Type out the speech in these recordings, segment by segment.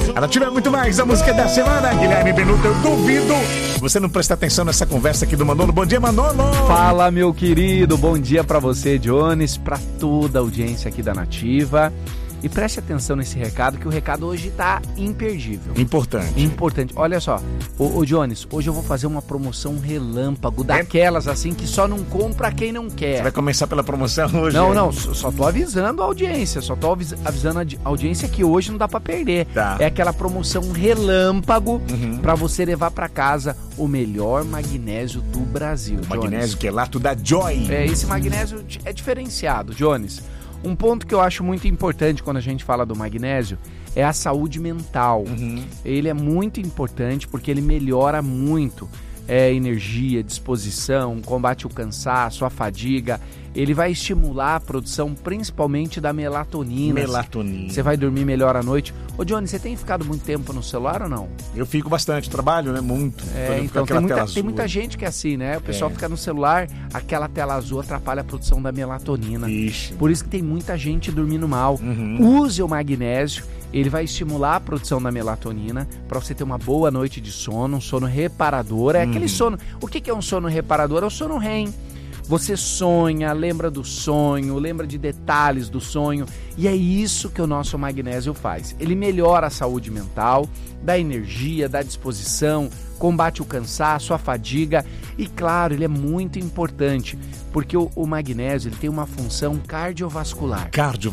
A Nativa é muito mais, a música da semana. Guilherme Benuto, eu duvido você não prestar atenção nessa conversa aqui do Manolo. Bom dia, Manolo. Fala, meu querido. Bom dia pra você, Jones, pra toda a audiência aqui da Nativa. E preste atenção nesse recado, que o recado hoje tá imperdível. Importante. Olha só, ô Jones, hoje eu vou fazer uma promoção relâmpago, daquelas assim que só não compra quem não quer. Você vai começar pela promoção hoje? Não, só tô avisando a audiência, avisando a audiência que hoje não dá pra perder. Tá. É aquela promoção relâmpago pra você levar pra casa o melhor magnésio do Brasil, O magnésio Jones. quelato da Joy. Esse magnésio é diferenciado, Jones. Um ponto que eu acho muito importante quando a gente fala do magnésio é a saúde mental. Ele é muito importante porque ele melhora muito energia, disposição, combate o cansaço, a fadiga. Ele vai estimular a produção principalmente da melatonina. Você vai dormir melhor à noite. Ô Johnny, você tem ficado muito tempo no celular ou não? Eu fico bastante, trabalho, né? Muito. Então tem muita gente que é assim, né? O pessoal fica no celular, aquela tela azul atrapalha a produção da melatonina. Ixi. Por isso que tem muita gente dormindo mal. Use o magnésio, ele vai estimular a produção da melatonina para você ter uma boa noite de sono, um sono reparador. É aquele sono. O que é um sono reparador? É o sono REM. Você sonha, lembra do sonho, lembra de detalhes do sonho, e é isso que o nosso magnésio faz. Ele melhora a saúde mental, dá energia, dá disposição, combate o cansaço, a fadiga e, claro, ele é muito importante porque o magnésio ele tem uma função cardiovascular.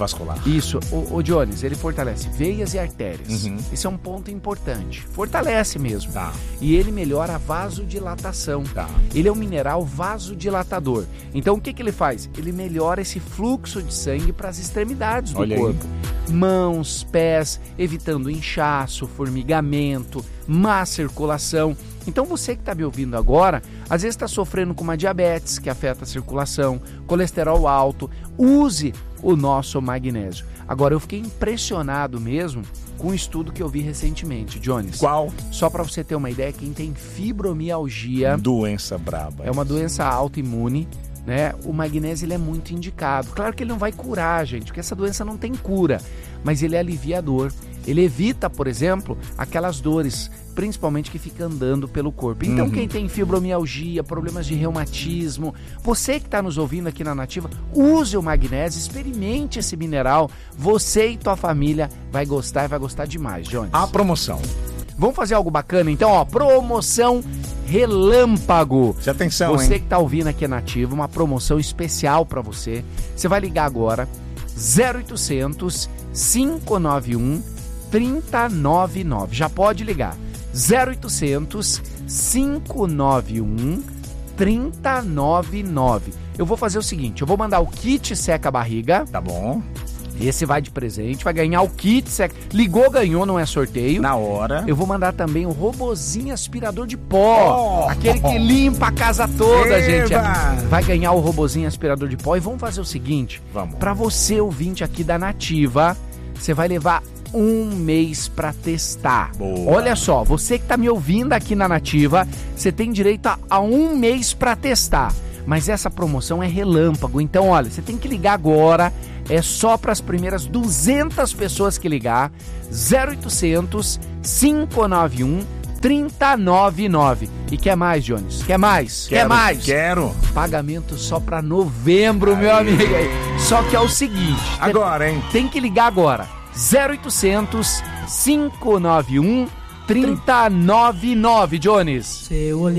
Isso. O Jones, ele fortalece veias e artérias. Esse é um ponto importante. Fortalece mesmo. Tá. E ele melhora a vasodilatação. Tá. Ele é um mineral vasodilatador. Então, o que ele faz? Ele melhora esse fluxo de sangue para as extremidades do corpo. Mãos, pés, evitando inchaço, formigamento, má circulação. Então você que está me ouvindo agora, às vezes está sofrendo com uma diabetes que afeta a circulação, colesterol alto, use o nosso magnésio. Agora eu fiquei impressionado mesmo com um estudo que eu vi recentemente, Jones. Qual? Só para você ter uma ideia, quem tem fibromialgia... Doença braba. É uma doença autoimune, né? O magnésio ele é muito indicado. Claro que ele não vai curar, gente, porque essa doença não tem cura, mas ele é aliviador. Ele evita, por exemplo, aquelas dores, principalmente que fica andando pelo corpo. Então, quem tem fibromialgia, problemas de reumatismo, você que está nos ouvindo aqui na Nativa, use o magnésio, experimente esse mineral. Você e tua família vai gostar e vai gostar demais, Jones. A promoção. Vamos fazer algo bacana, então, ó, promoção relâmpago. Preste atenção, Você que está ouvindo aqui na Nativa, uma promoção especial para você. Você vai ligar agora, 0800 591 3099. Já pode ligar. 0800 591 3099. Eu vou fazer o seguinte, eu vou mandar o kit seca-barriga. Tá bom. Esse vai de presente, vai ganhar o kit seca. Ligou, ganhou, não é sorteio. Na hora. Eu vou mandar também o robozinho aspirador de pó. Aquele que limpa a casa toda, gente. Vai ganhar o robozinho aspirador de pó. E vamos fazer o seguinte. Vamos. Para você, ouvinte aqui da Nativa, você vai levar 1 mês para testar. Boa. Olha só, você que tá me ouvindo aqui na Nativa, você tem direito a 1 mês para testar. Mas essa promoção é relâmpago. Então, olha, você tem que ligar agora. É só para as primeiras 200 pessoas que ligar. 0800 591 3099. E quer mais, Jones? Quer mais? Quer mais? Quero. Pagamento só para novembro, meu amigo. Só que é o seguinte. Agora, hein? Tem que ligar agora. 0800 591 3099, Jones.